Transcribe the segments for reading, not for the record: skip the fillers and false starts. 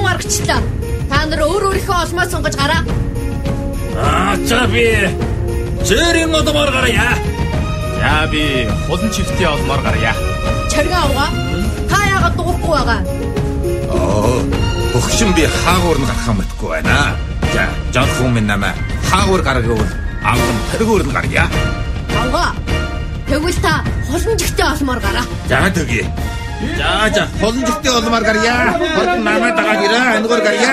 маргачлаа. Та нар өөрийнхөө олмоо сунгаж гараа. За би зэрийн олмоор гараа. За би хулан чифтийн олмоор гараа. Чарга аваа. Та яагаад дуурахгүй байгаа? Өгшин би хаагуур нь гарах мэдгүй байна. За, жан хүмүүс намаа хаагуур гаргавал анган тэргүүр нь гарья. Аваа. Тэгвэл та хулан жигтэй олмоор гараа. За тэгье. За, хулан жигтэй олмоор гарья. Хулан намаа дагаад ирээ, ангуур гарья.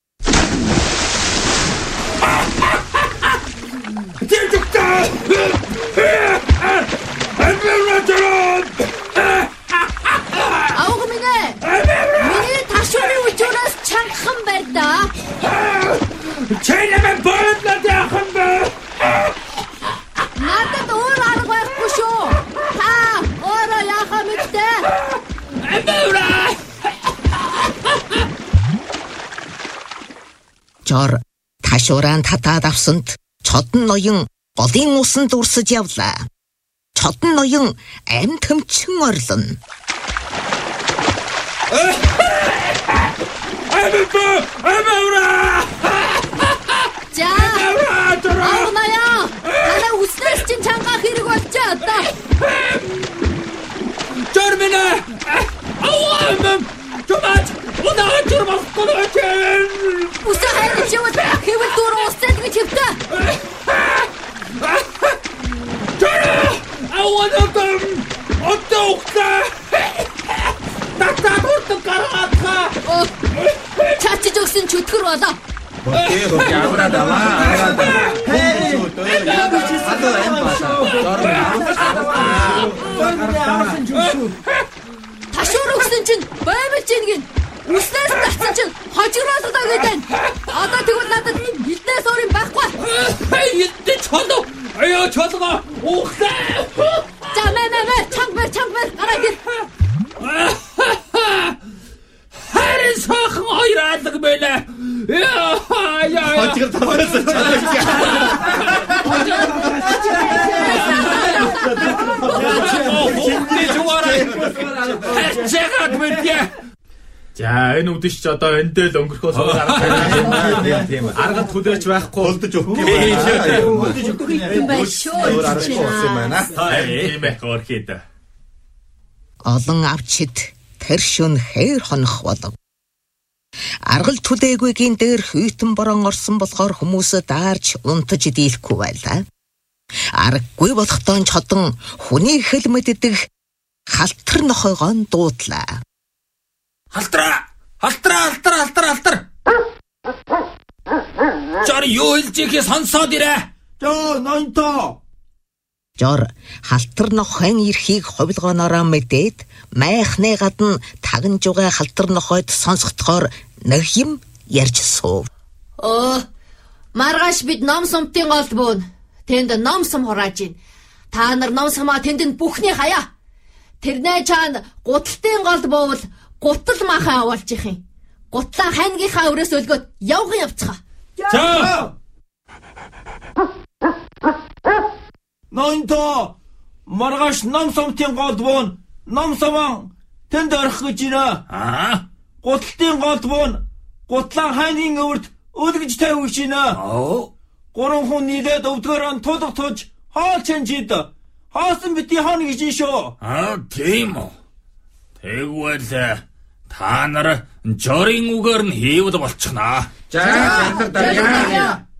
Миний ташууны үжигнээс чангахан байна да. Чэнэмэн бодлоод яахан бэ? Надад өөр арга байхгүй шүү. Та өөрөө яахаа мэдтээ. Жор ташууран татаад авсанд чодон ноён голын усанд урсаж явлаа. Чодон ноён амт хөмчөн орлоно. За. Авнаяа. Танаа үснээс чинь чангаах хэрэг болчихоо одоо. Жормина. Аваам. Чумаач. Унаа чурмахгүй очив. Үсээ хайрч яваад хэвэл дөрөв устай гэж хэвтэ. Аваадам. Оттоохта. Татаат гараатха. Чачиж өгсөн чөтгөр болоо. Ташуур өгсөн чинь баймилж ийн. Үснээс татсан чинь хожигроод гэдэг. Одоо тэгвэл надад хилдээс өөрийн байхгүй. Хилдэ чолоо. Аяа чолоо. Ухлаа. За мэ чанга гараа гэр. Харин сахан ойраадаг байна. Хожигр таваасан. За энэ үдэш ч одоо эндээ л өнгөрөхөөс арга аргад хүлээж байхгүй Хулдаж өгөх юм байна. Тийм байх орхид. Олон авчид тэр шөнө хээр хонох болов. Аргал түлээгүйгийн дээр хүйтэн борон орсон болохоор хүмүүс даарч унтаж дийлэхгүй байлаа. Аргагүй болохдоо чодон хүний хэл мэддэг халтар нохойгоо дуудлаа. Халтар. Жор юу хэлж ихээ сонсоод ирээ. Нонто. Жор халтар нохойн эрхийг хувилгооноороо мэдээд майхны гадна тагнж байгаа халтар нохойд сонсгохоор нэг юм ярьж суув. Маргааш бид ном сумтын голд буун. Тэнд ном сум хурааж гин. Та нар ном сумаа тэнд бүхний хаяа. Тэрнээ чаана гуталтын голд буувал гутал махаа авуулж их юм. Гутлаа хайнгийнхаа өрөөс өлгөөд явган явцгаа. За. Нонто. Маргааш ном сумтын голд буун. Ном суман тэнд орох гэж байна. Гуталтын голд буун. Гутлаа хайнгийн өвөрт өлгөж тавих гэж байна. Гурван хүн нийлээд өвдгөрөн тулах туж хоол чанжид. Хоосон бити хаана гэж шүү. Тийм үү. Тэгвэл та нар жорын үгээр нь хийвэл болчихно. За,